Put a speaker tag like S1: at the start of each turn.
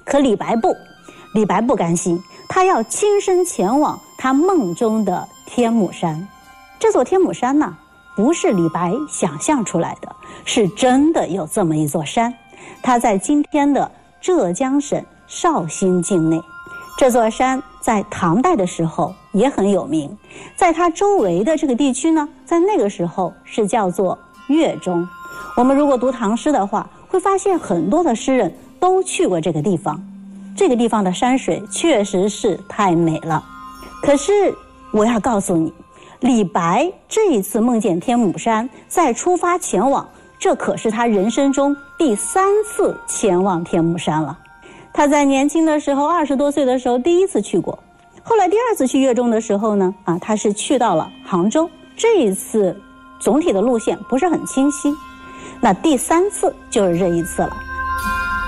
S1: 可李白不甘心，他要亲身前往他梦中的天目山。这座天目山呢，不是李白想象出来的，是真的有这么一座山，它在今天的浙江省绍兴境内。这座山在唐代的时候也很有名，在它周围的这个地区呢，在那个时候是叫做粤中。我们如果读唐诗的话，会发现很多的诗人都去过这个地方。这个地方的山水确实是太美了。可是我要告诉你，李白这一次梦见天目山，再出发前往，这可是他人生中第3次前往天目山了。他在年轻的时候，20多岁的时候第一次去过，后来第2次去粤中的时候呢，他是去到了杭州。这一次总体的路线不是很清晰，那第3次就是这一次了。